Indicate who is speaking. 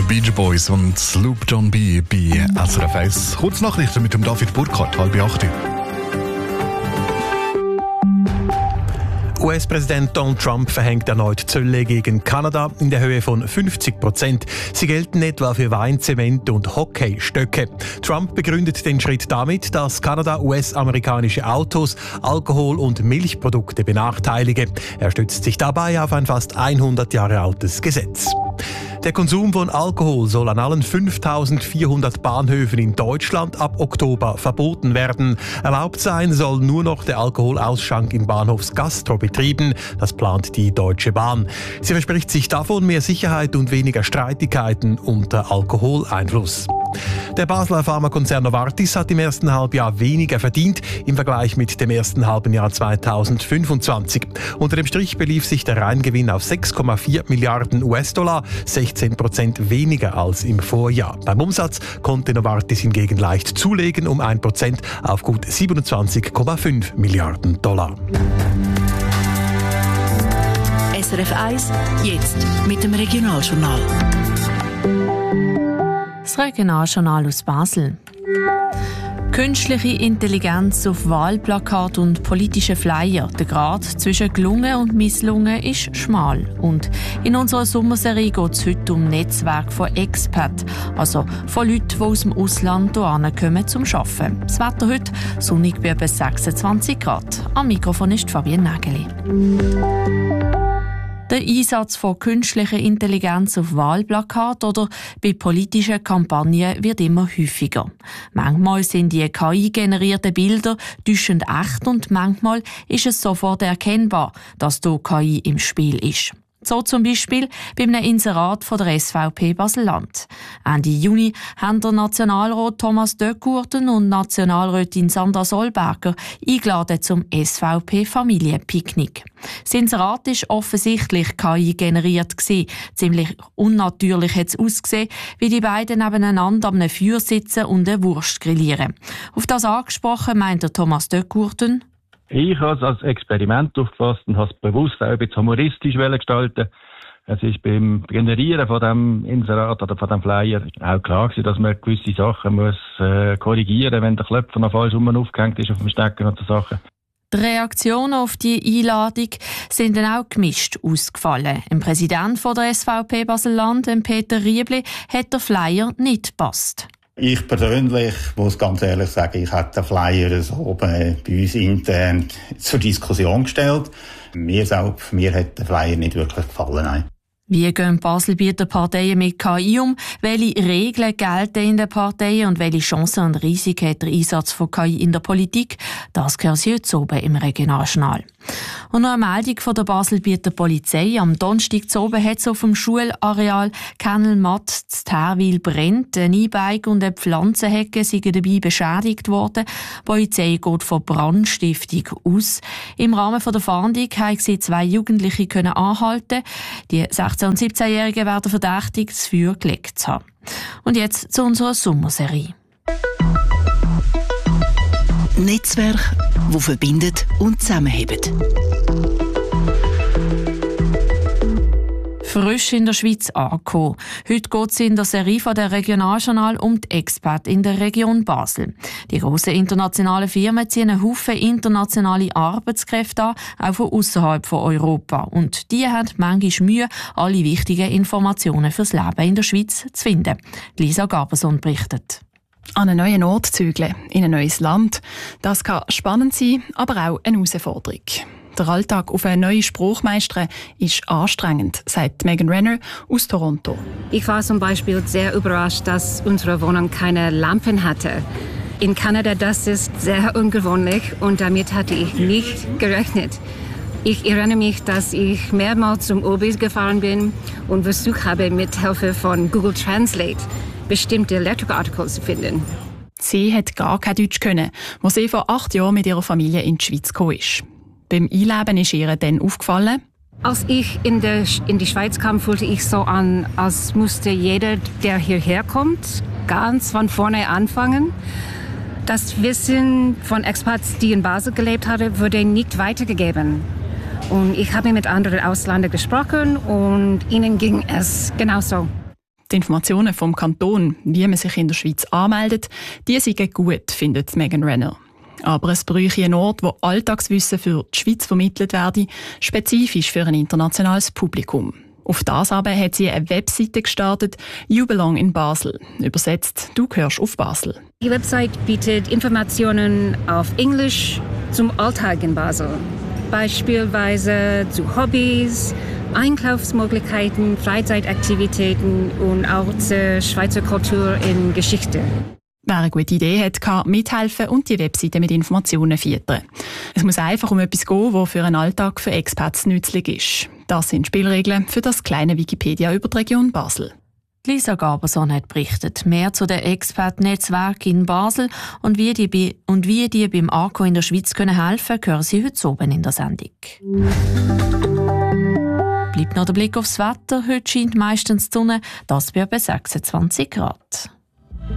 Speaker 1: Beach Boys und Loop John B. bei SRF 1. Kurz Nachrichten mit dem David Burkhardt, 7:30.
Speaker 2: US-Präsident Donald Trump verhängt erneut Zölle gegen Kanada in der Höhe von 50%. Sie gelten etwa für Wein, Zement und Hockeystöcke. Trump begründet den Schritt damit, dass Kanada US-amerikanische Autos, Alkohol und Milchprodukte benachteilige. Er stützt sich dabei auf ein fast 100 Jahre altes Gesetz. Der Konsum von Alkohol soll an allen 5.400 Bahnhöfen in Deutschland ab Oktober verboten werden. Erlaubt sein soll nur noch der Alkoholausschank in Bahnhofsgastrobetrieben. Das plant die Deutsche Bahn. Sie verspricht sich davon mehr Sicherheit und weniger Streitigkeiten unter Alkoholeinfluss. Der Basler Pharmakonzern Novartis hat im ersten Halbjahr weniger verdient im Vergleich mit dem ersten halben Jahr 2025. Unter dem Strich belief sich der Reingewinn auf 6,4 Milliarden US-Dollar, 16% weniger als im Vorjahr. Beim Umsatz konnte Novartis hingegen leicht zulegen um 1% auf gut 27,5 Milliarden Dollar.
Speaker 3: SRF 1, jetzt mit dem Regionaljournal.
Speaker 4: Das Regionaljournal aus Basel. Künstliche Intelligenz auf Wahlplakat und politische Flyer. Der Grad zwischen gelungen und misslungen ist schmal. Und in unserer Sommerserie geht es heute um Netzwerk von Expats, also von Leuten, die aus dem Ausland hierher kommen zum Arbeiten. Das Wetter heute sonnig bei etwa 26 Grad. Am Mikrofon ist Fabienne Nägeli. Der Einsatz von künstlicher Intelligenz auf Wahlplakaten oder bei politischen Kampagnen wird immer häufiger. Manchmal sind die KI-generierten Bilder täuschend echt und manchmal ist es sofort erkennbar, dass hier KI im Spiel ist. So zum Beispiel bei einem Inserat von der SVP Basel-Land. Ende Juni haben der Nationalrat Thomas Döckurten und Nationalrätin Sandra Solberger eingeladen zum SVP-Familienpicknick. Das Inserat war offensichtlich KI generiert. Ziemlich unnatürlich hat es ausgesehen, wie die beiden nebeneinander an einem Feuer sitzen und eine Wurst grillieren. Auf das angesprochen meint der Thomas Döckurten:
Speaker 5: Ich habe es als Experiment aufgefasst und habe es bewusst auch ein bisschen humoristisch gestalten. Es ist beim Generieren von dem Inserat oder von dem Flyer auch klar gewesen, dass man gewisse Sachen muss korrigieren, wenn der Klöpfer noch falsch aufgehängt ist auf dem Stecker und so Sachen.
Speaker 4: Die Reaktionen auf die Einladung sind dann auch gemischt ausgefallen. Dem Präsident der SVP Basel-Land, Peter Riebli, hat der Flyer nicht gepasst.
Speaker 6: Ich persönlich muss ganz ehrlich sagen, ich hätte den Flyer so bei uns intern zur Diskussion gestellt. Mir hat der Flyer nicht wirklich gefallen. Nein.
Speaker 4: Wie gehen Baselbieter Parteien mit KI um? Welche Regeln gelten in den Parteien und welche Chancen und Risiken hat der Einsatz von KI in der Politik? Das hören Sie heute oben im Regionaljournal. Und noch eine Meldung von der Baselbieter Polizei. Am Donnerstag oben hat es auf dem Schulareal Kennelmatt zu Terwil brennt. Ein E-Bike und eine Pflanzenhecke sind dabei beschädigt worden. Die Polizei geht von Brandstiftung aus. Im Rahmen der Fahndung haben sie 2 Jugendliche anhalten. Die 16- und 17-Jährigen werden verdächtigt, das Feuer gelegt zu haben. Und jetzt zu unserer Sommerserie.
Speaker 3: Netzwerk, das verbindet und zusammenhält.
Speaker 4: Frisch in der Schweiz angekommen. Heute geht es in der Serie von der Regionaljournal um die Expats in der Region Basel. Die grossen internationalen Firmen ziehen einen Haufen internationale Arbeitskräfte an, auch von außerhalb von Europa. Und die haben manchmal Mühe, alle wichtigen Informationen fürs Leben in der Schweiz zu finden. Lisa Gaberson berichtet.
Speaker 7: An einen neuen Ort zügeln, in ein neues Land. Das kann spannend sein, aber auch eine Herausforderung. Der Alltag auf eine neue Sprachmeisterin ist anstrengend, sagt Megan Renner aus Toronto.
Speaker 8: Ich war zum Beispiel sehr überrascht, dass unsere Wohnung keine Lampen hatte. In Kanada das ist sehr ungewöhnlich und damit hatte ich nicht gerechnet. Ich erinnere mich, dass ich mehrmals zum Obis gefahren bin und versucht habe, mit Hilfe von Google Translate bestimmte Lexikartikel zu finden.
Speaker 7: Sie hat gar kein Deutsch können, als sie vor 8 Jahren mit ihrer Familie in die Schweiz gekommen ist. Beim Einleben ist ihr dann aufgefallen:
Speaker 8: Als ich in die Schweiz kam, fühlte ich so an, als müsste jeder, der hierher kommt, ganz von vorne anfangen. Das Wissen von Expats, die in Basel gelebt haben, wurde nicht weitergegeben. Und ich habe mit anderen Ausländern gesprochen und ihnen ging es genauso.
Speaker 7: Die Informationen vom Kanton, wie man sich in der Schweiz anmeldet, die sind gut, findet Megan Renner. Aber es bräuchte einen Ort, wo Alltagswissen für die Schweiz vermittelt werde, spezifisch für ein internationales Publikum. Auf das aber hat sie eine Webseite gestartet, You Belong in Basel. Übersetzt, du gehörst auf Basel.
Speaker 8: Die Website bietet Informationen auf Englisch zum Alltag in Basel. Beispielsweise zu Hobbys, Einkaufsmöglichkeiten, Freizeitaktivitäten und auch zur Schweizer Kultur in Geschichte.
Speaker 7: Wer eine gute Idee hat, kann mithelfen und die Webseite mit Informationen füttern. Es muss einfach um etwas gehen, das für einen Alltag für Expats nützlich ist. Das sind Spielregeln für das kleine Wikipedia über die Region Basel.
Speaker 4: Lisa Gaberson hat berichtet. Mehr zu den Expat-Netzwerken in Basel und wie die beim Ankommen in der Schweiz helfen können, hören Sie heute oben in der Sendung. Bleibt noch der Blick aufs Wetter. Heute scheint meistens die Sonne, das bei etwa 26 Grad.